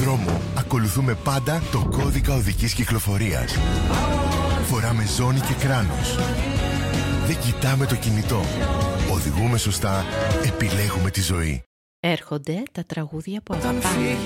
δρόμο ακολουθούμε πάντα το κώδικα οδικής κυκλοφορίας. Φοράμε ζώνη και κράνος. Δεν κοιτάμε το κινητό. Οδηγούμε σωστά, επιλέγουμε τη ζωή. Έρχονται τα τραγούδια που αγαπάμε.